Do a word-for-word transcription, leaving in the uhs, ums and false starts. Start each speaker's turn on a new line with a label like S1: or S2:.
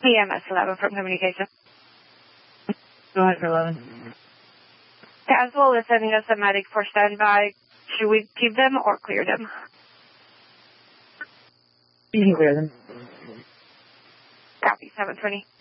S1: E M S eleven from communication.
S2: Go ahead for eleven.
S1: Caswell is sending us a medic for standby. Should we keep them or clear them?
S2: You can clear them.
S1: Copy, seven twenty.